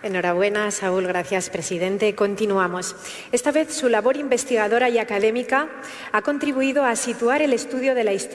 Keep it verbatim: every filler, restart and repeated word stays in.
Enhorabuena, Saúl. Gracias, presidente. Continuamos. Esta vez su labor investigadora y académica ha contribuido a situar el estudio de la historia